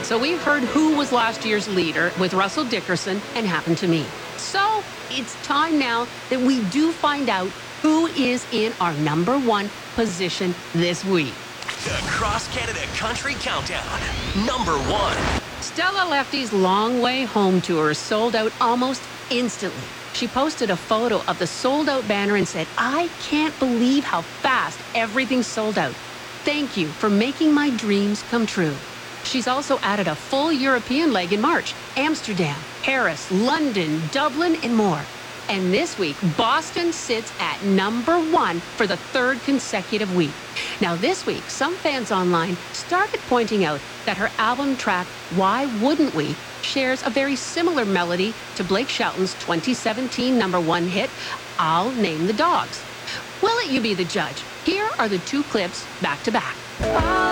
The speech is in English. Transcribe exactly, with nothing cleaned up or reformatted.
So we've heard who was last year's leader with Russell Dickerson and Happened to Me. So it's time now that we do find out who is in our number one position this week. The Cross Canada Country Countdown, number one. Stella Lefty's Long Way Home tour sold out almost instantly. She posted a photo of the sold-out banner and said, "I can't believe how fast everything sold out. Thank you for making my dreams come true." She's also added a full European leg in March. Amsterdam, Paris, London, Dublin, and more. And this week, Boston sits at number one for the third consecutive week. Now this week, some fans online started pointing out that her album track, Why Wouldn't We, shares a very similar melody to Blake Shelton's twenty seventeen number one hit, I'll Name the Dogs. We'll let you be the judge. Here are the two clips back to back.